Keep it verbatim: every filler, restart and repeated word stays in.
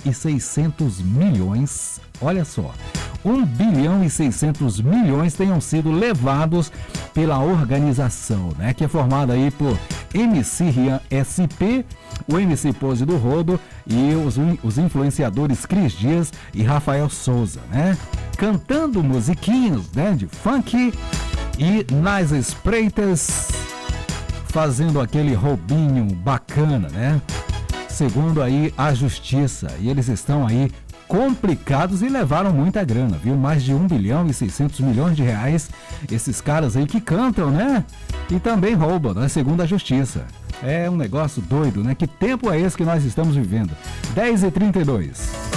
e seiscentos milhões, olha só, um bilhão e seiscentos milhões tenham sido levados pela organização, né? Que é formada aí por M C Rian S P, o M C Pose do Rodo e os, os influenciadores Cris Dias e Rafael Souza, né? Cantando musiquinhas, né? De funk e nas espreitas, fazendo aquele roubinho bacana, né? Segundo aí a justiça, e eles estão aí complicados e levaram muita grana, viu? Mais de um bilhão e seiscentos milhões de reais, esses caras aí que cantam, né? E também roubam, né? Segundo a justiça. É um negócio doido, né? Que tempo é esse que nós estamos vivendo? dez e trinta e dois.